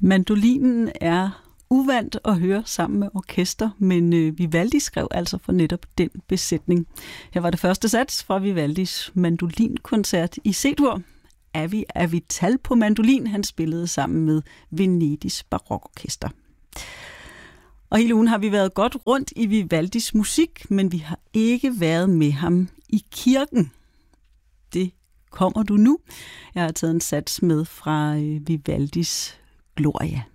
Mandolinen er uvant at høre sammen med orkester, men Vivaldi skrev altså for netop den besætning. Her var det første sats fra Vivaldis mandolinkoncert i C-dur. Avi Avital på mandolin, han spillede sammen med Venedigs barokorkester. Og hele ugen har vi været godt rundt i Vivaldis musik, men vi har ikke været med ham i kirken. Det kommer du nu. Jeg har taget en sats med fra Vivaldis Gloria.